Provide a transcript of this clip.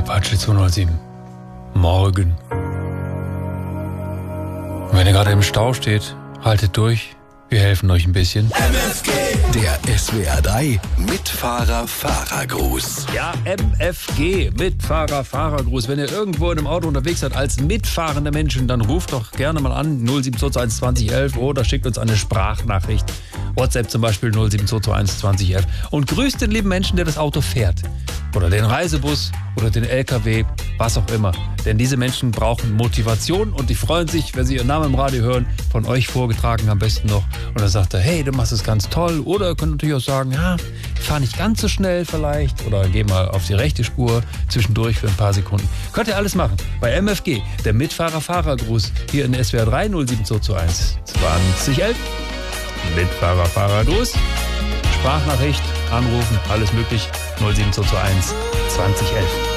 Apache 207. Morgen. Und wenn ihr gerade im Stau steht, haltet durch. Wir helfen euch ein bisschen. MFG, der SWR 3 Mitfahrer-Fahrergruß. Ja, MFG, Mitfahrer-Fahrergruß. Wenn ihr irgendwo in einem Auto unterwegs seid als mitfahrende Menschen, dann ruft doch gerne mal an 07221 2011 oder schickt uns eine Sprachnachricht. WhatsApp zum Beispiel 07221 2011 und grüßt den lieben Menschen, der das Auto fährt. Oder den Reisebus oder den LKW, was auch immer. Denn diese Menschen brauchen Motivation und die freuen sich, wenn sie ihren Namen im Radio hören, von euch vorgetragen am besten noch. Und dann sagt er, hey, du machst es ganz toll. Oder ihr könnt natürlich auch sagen, ja, ich fahre nicht ganz so schnell vielleicht. Oder geh mal auf die rechte Spur zwischendurch für ein paar Sekunden. Könnt ihr alles machen. Bei MFG, der Mitfahrer-Fahrergruß, hier in SWR 3 07221 2011. Mitfahrer-Fahrergruß. Sprachnachricht, anrufen, alles möglich. 07221 2011.